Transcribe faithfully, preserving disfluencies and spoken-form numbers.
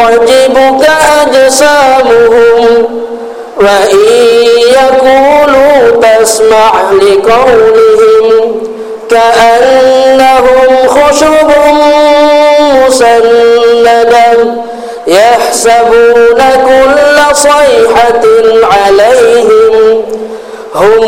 تعجبك أجسامهم وإن يقولوا تسمع لقولهم كأنهم خشب مسندة يحسبون كل صيحة عليهم هم